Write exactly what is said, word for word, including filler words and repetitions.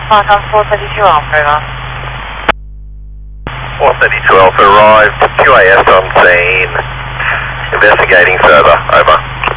Martin four thirty-two Alpha, over. four thirty-two Alpha arrived, Q A S on scene, investigating further, over.